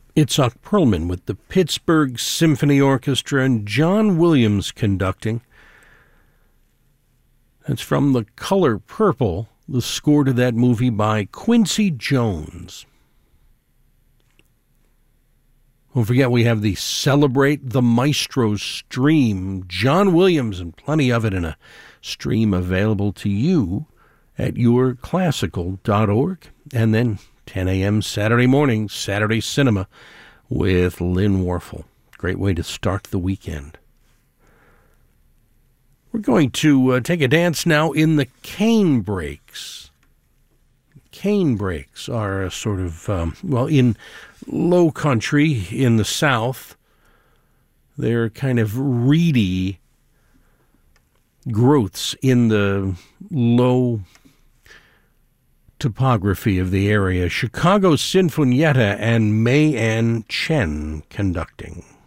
Itzhak Perlman with the Pittsburgh Symphony Orchestra and John Williams conducting. That's from The Color Purple, the score to that movie by Quincy Jones. Don't forget we have the Celebrate the Maestro stream. John Williams and plenty of it in a stream available to you at yourclassical.org. And then 10 a.m. Saturday morning, Saturday Cinema with Lynn Warfel. Great way to start the weekend. We're going to take a dance now in the cane breaks. Cane breaks are a sort of, in low country in the South, they're kind of reedy growths in the low topography of the area. Chicago Sinfonietta and May Ann Chen conducting.